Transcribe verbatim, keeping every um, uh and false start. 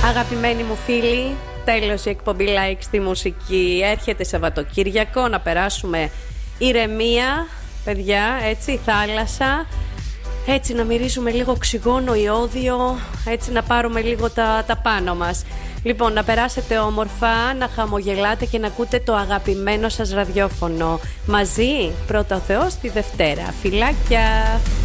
Αγαπημένοι μου φίλοι, τέλος η εκπομπή Like στη μουσική. Έρχεται Σαββατοκύριακο, να περάσουμε ηρεμία, παιδιά, έτσι, θάλασσα. Έτσι να μυρίσουμε λίγο οξυγόνο, ιόδιο, έτσι να πάρουμε λίγο τα, τα πάνω μας. Λοιπόν, να περάσετε όμορφα, να χαμογελάτε και να ακούτε το αγαπημένο σας ραδιόφωνο. Μαζί, πρώτα ο Θεός, τη Δευτέρα. Φιλάκια!